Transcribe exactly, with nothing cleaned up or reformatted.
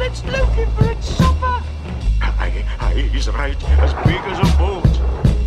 It's looking for its supper. Aye, aye, he's right, as big as a boat.